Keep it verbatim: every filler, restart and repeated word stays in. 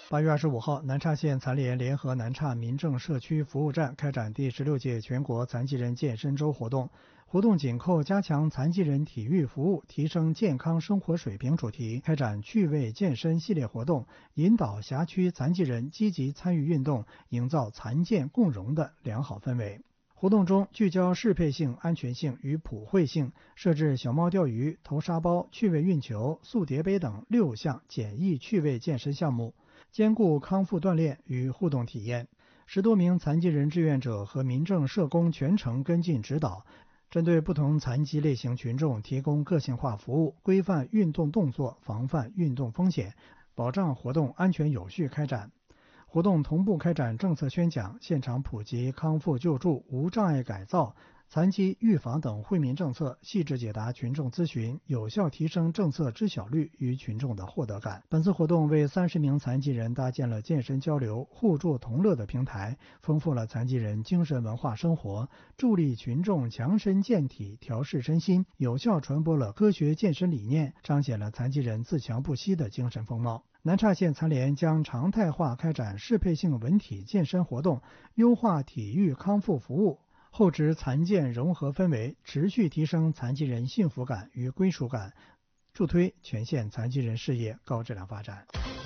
八月二十五号，南岔县残联联合南岔民政社区服务站开展第十六届全国残疾人健身周活动。活动紧扣加强残疾人体育服务、提升健康生活水平主题，开展趣味健身系列活动，引导辖区残疾人积极参与运动，营造残健共融的良好氛围。活动中聚焦适配性、安全性与普惠性，设置小猫钓鱼、投沙包、趣味运球、速叠杯等六项简易趣味健身项目，兼顾康复锻炼与互动体验。十多名残疾人志愿者和民政社工全程跟进指导，针对不同残疾类型群众提供个性化服务，规范运动动作，防范运动风险，保障活动安全有序开展。活动同步开展政策宣讲，现场普及康复救助、无障碍改造、残疾预防等惠民政策，细致解答群众咨询，有效提升政策知晓率与群众的获得感。本次活动为三十名残疾人搭建了健身交流、互助同乐的平台，丰富了残疾人精神文化生活，助力群众强身健体、调试身心，有效传播了科学健身理念，彰显了残疾人自强不息的精神风貌。南岔县残联将常态化开展适配性文体健身活动，优化体育康复服务，厚植残健融合氛围，持续提升残疾人幸福感与归属感，助推全县残疾人事业高质量发展。